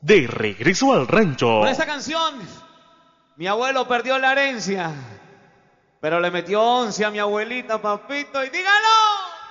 De regreso al rancho. Con esta canción, mi abuelo perdió la herencia, pero le metió 11 a mi abuelita, papito, y dígalo.